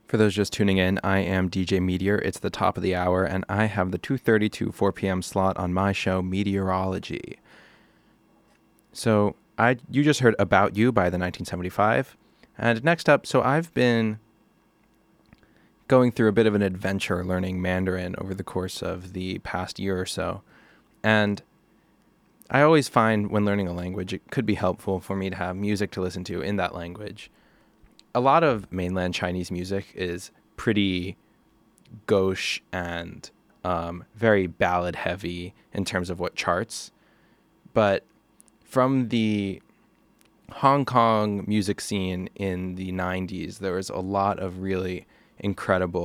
For those just tuning in, I am DJ Meteor. It's the top of the hour, and I have the 2:30 to 4 p.m. slot on my show, Meteorology. So you just heard About You by the 1975. And next up, so I've been going through a bit of an adventure learning Mandarin over the course of the past year or so. And I always find when learning a language, it could be helpful for me to have music to listen to in that language. A lot of mainland Chinese music is pretty gauche and very ballad heavy in terms of what charts. But from the Hong Kong music scene in the 90s, there was a lot of really incredible